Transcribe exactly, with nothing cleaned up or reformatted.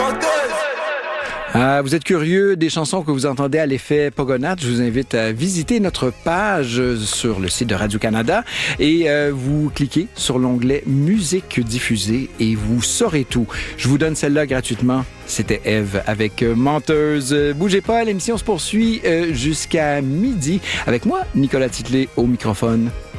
Ah, vous êtes curieux des chansons que vous entendez à l'effet Pogonath? Je vous invite à visiter notre page sur le site de Radio-Canada et euh, vous cliquez sur l'onglet Musique diffusée et vous saurez tout. Je vous donne celle-là gratuitement. C'était Eve avec Menteuse. Bougez pas, l'émission se poursuit euh, jusqu'à midi avec moi, Nicolas Titley, au microphone.